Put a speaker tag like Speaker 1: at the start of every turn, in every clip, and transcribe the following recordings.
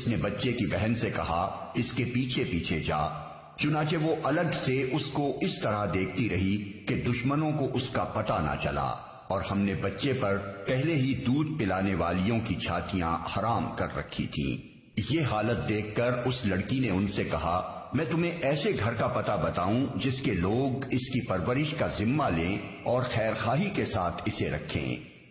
Speaker 1: اس نے بچے کی بہن سے کہا اس کے پیچھے پیچھے جا، چنانچہ وہ الگ سے اس کو اس طرح دیکھتی رہی کہ دشمنوں کو اس کا پتہ نہ چلا، اور ہم نے بچے پر پہلے ہی دودھ پلانے والیوں کی چھاتیاں حرام کر رکھی تھیں۔ یہ حالت دیکھ کر اس لڑکی نے ان سے کہا میں تمہیں ایسے گھر کا پتہ بتاؤں جس کے لوگ اس کی پرورش کا ذمہ لیں اور خیر خواہی کے ساتھ اسے رکھیں،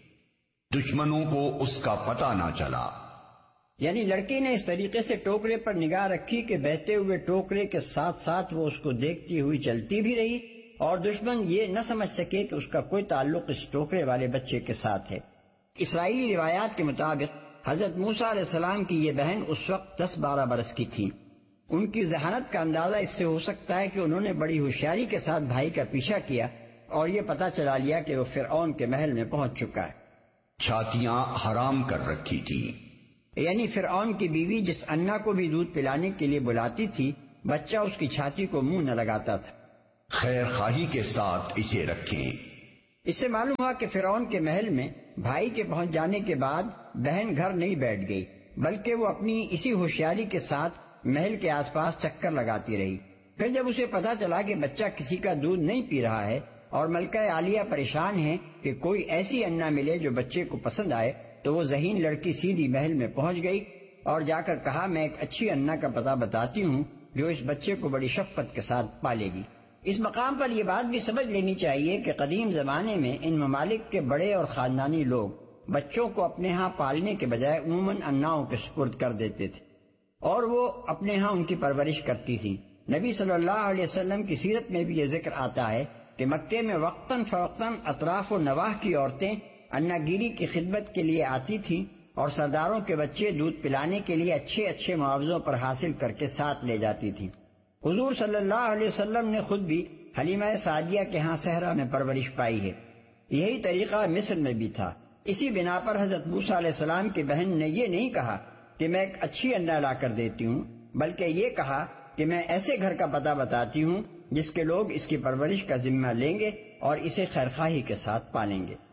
Speaker 1: دشمنوں کو اس کا پتہ نہ چلا۔
Speaker 2: یعنی لڑکی نے اس طریقے سے ٹوکرے پر نگاہ رکھی کہ بہتے ہوئے ٹوکرے کے ساتھ ساتھ وہ اس کو دیکھتی ہوئی چلتی بھی رہی اور دشمن یہ نہ سمجھ سکے کہ اس کا کوئی تعلق اس ٹوکرے والے بچے کے ساتھ ہے۔ اسرائیلی روایات کے مطابق حضرت موسیٰ علیہ السلام کی یہ بہن اس وقت 10-12 برس کی تھی۔ ان کی ذہانت کا اندازہ اس سے ہو سکتا ہے کہ انہوں نے بڑی ہوشیاری کے ساتھ بھائی کا پیچھا کیا اور یہ پتہ چلا لیا کہ وہ فرعون کے محل میں پہنچ چکا ہے۔
Speaker 1: چھاتیاں حرام کر رکھی تھی،
Speaker 2: یعنی فرعون کی بیوی جس انا کو بھی دودھ پلانے کے لیے بلاتی تھی، بچہ اس کی چھاتی کو منہ نہ لگاتا تھا۔
Speaker 1: خیر خواہی کے ساتھ اسے رکھیں۔
Speaker 2: اس سے معلوم ہوا کہ فرعون کے محل میں بھائی کے پہنچ جانے کے بعد بہن گھر نہیں بیٹھ گئی، بلکہ وہ اپنی اسی ہوشیاری کے ساتھ محل کے آس پاس چکر لگاتی رہی۔ پھر جب اسے پتا چلا کہ بچہ کسی کا دودھ نہیں پی رہا ہے اور ملکہ عالیہ پریشان ہے کہ کوئی ایسی انا ملے جو بچے کو پسند آئے، تو وہ ذہین لڑکی سیدھی محل میں پہنچ گئی اور جا کر کہا میں ایک اچھی انا کا پتہ بتاتی ہوں جو اس بچے کو بڑی شفقت کے ساتھ پالے گی۔ اس مقام پر یہ بات بھی سمجھ لینی چاہیے کہ قدیم زمانے میں ان ممالک کے بڑے اور خاندانی لوگ بچوں کو اپنے ہاں پالنے کے بجائے عموماً اناؤں کے سپرد کر دیتے تھے اور وہ اپنے ہاں ان کی پرورش کرتی تھیں۔ نبی صلی اللہ علیہ وسلم کی سیرت میں بھی یہ ذکر آتا ہے کہ مکے میں وقتاً فوقتاً اطراف و نواح کی عورتیں انا گیری کی خدمت کے لیے آتی تھیں اور سرداروں کے بچے دودھ پلانے کے لیے اچھے اچھے معاوضوں پر حاصل کر کے ساتھ لے جاتی تھیں۔ حضور صلی اللہ علیہ وسلم نے خود بھی حلیمہ سعدیہ کے ہاں صحرا میں پرورش پائی ہے۔ یہی طریقہ مصر میں بھی تھا۔ اسی بنا پر حضرت موسیٰ علیہ السلام کی بہن نے یہ نہیں کہا کہ میں ایک اچھی انا لا کر دیتی ہوں، بلکہ یہ کہا کہ میں ایسے گھر کا پتہ بتاتی ہوں جس کے لوگ اس کی پرورش کا ذمہ لیں گے اور اسے خیرخواہی کے ساتھ پالیں گے۔